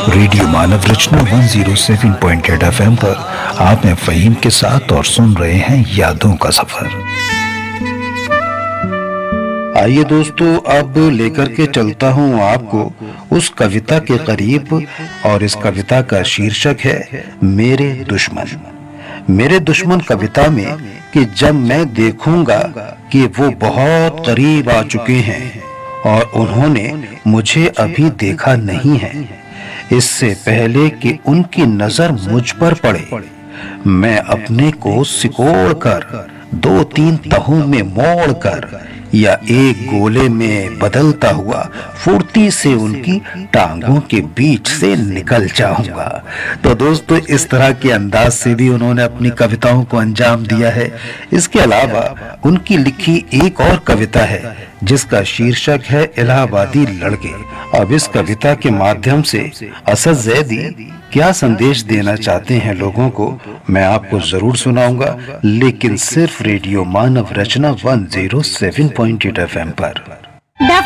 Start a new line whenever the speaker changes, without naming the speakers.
Radio मानव रचना 107.8 FM पर आप हैं फहीम के साथ और सुन रहे हैं यादों का सफर। आइए दोस्तों, अब लेकर के चलता हूं आपको उस कविता के करीब और इस कविता का शीर्षक है मेरे दुश्मन। मेरे दुश्मन कविता में कि जब मैं देखूंगा कि वो बहुत करीब आ चुके हैं और उन्होंने मुझे अभी देखा नहीं है, इससे पहले कि उनकी नजर मुझ पर पड़े, मैं अपने को सिकोड़ कर 2-3 तहों में मोड़ कर या एक गोले में बदलता हुआ फुर्ती से उनकी टांगों के बीच से निकल जाऊंगा। तो दोस्तों, इस तरह के अंदाज से भी उन्होंने अपनी कविताओं को अंजाम दिया है। इसके अलावा उनकी लिखी एक और कविता है जिसका शीर्षक है इलाहाबादी लड़के। अब इस कविता के माध्यम से असद ज़ैदी क्या संदेश देना चाहते हैं लोगों को, मैं आपको जरूर सुनाऊंगा, लेकिन सिर्फ रेडियो मानव रचना 107.8 FM पर।